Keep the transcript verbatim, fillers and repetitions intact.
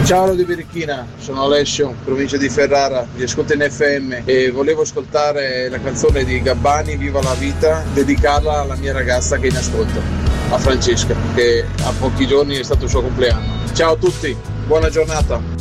Ciao di Birichina, sono Alessio, provincia di Ferrara, vi ascolto in F M e volevo ascoltare la canzone di Gabbani, Viva la vita, dedicarla alla mia ragazza che è in ascolto, a Francesca, che a pochi giorni è stato il suo compleanno. Ciao a tutti, buona giornata.